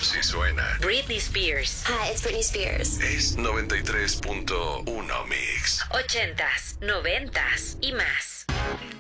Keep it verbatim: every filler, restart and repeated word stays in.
Si suena. Britney Spears. Hi, it's Britney Spears. Es noventa y tres punto uno Mix. Ochentas, noventas y más.